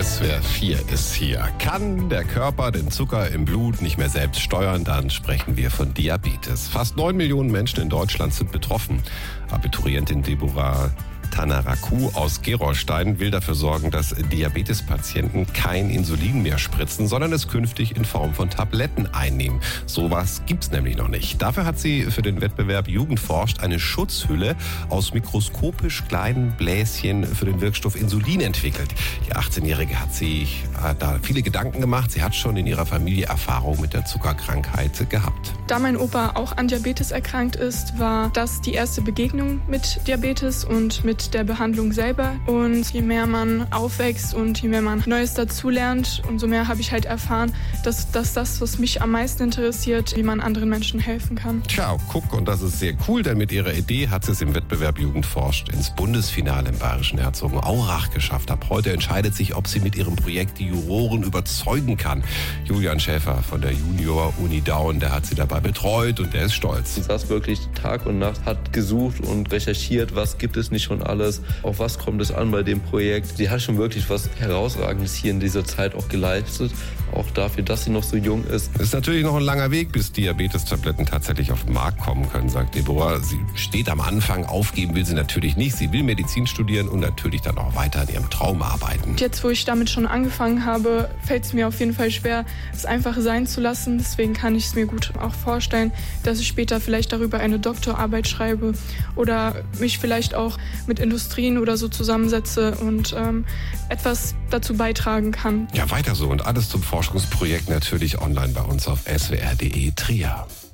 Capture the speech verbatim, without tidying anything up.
S W R vier ist hier. Kann der Körper den Zucker im Blut nicht mehr selbst steuern, dann sprechen wir von Diabetes. Fast neun Millionen Menschen in Deutschland sind betroffen. Abiturientin Deborah Tanaraku aus Gerolstein will dafür sorgen, dass Diabetespatienten kein Insulin mehr spritzen, sondern es künftig in Form von Tabletten einnehmen. Sowas gibt's nämlich noch nicht. Dafür hat sie für den Wettbewerb Jugend forscht eine Schutzhülle aus mikroskopisch kleinen Bläschen für den Wirkstoff Insulin entwickelt. Die achtzehnjährige hat sich äh, da viele Gedanken gemacht. Sie hat schon in ihrer Familie Erfahrung mit der Zuckerkrankheit gehabt. Da mein Opa auch an Diabetes erkrankt ist, war das die erste Begegnung mit Diabetes und mit der Behandlung selber. Und je mehr man aufwächst und je mehr man Neues dazulernt, umso mehr habe ich halt erfahren, dass, dass das, was mich am meisten interessiert, wie man anderen Menschen helfen kann. Tja, guck, und das ist sehr cool, denn mit ihrer Idee hat sie es im Wettbewerb Jugend forscht ins Bundesfinale im bayerischen Herzogenaurach geschafft. Ab heute entscheidet sich, ob sie mit ihrem Projekt die Juroren überzeugen kann. Julian Schäfer von der Junior-Uni Daun, der hat sie dabei betreut und der ist stolz. Sie saß wirklich Tag und Nacht, hat gesucht und recherchiert, was gibt es nicht schon alles, auf was kommt es an bei dem Projekt. Sie hat schon wirklich was Herausragendes hier in dieser Zeit auch geleistet, auch dafür, dass sie noch so jung ist. Es ist natürlich noch ein langer Weg, bis Diabetes-Tabletten tatsächlich auf den Markt kommen können, sagt Deborah. Sie steht am Anfang, aufgeben will sie natürlich nicht. Sie will Medizin studieren und natürlich dann auch weiter an ihrem Traum arbeiten. Jetzt, wo ich damit schon angefangen habe, fällt es mir auf jeden Fall schwer, es einfach sein zu lassen. Deswegen kann ich es mir gut auch vorstellen, dass ich später vielleicht darüber eine Doktorarbeit schreibe oder mich vielleicht auch mit Industrien oder so zusammensetze und ähm, etwas dazu beitragen kann. Ja, weiter so und alles zum Forschungsprojekt natürlich online bei uns auf S W R punkt de Trier.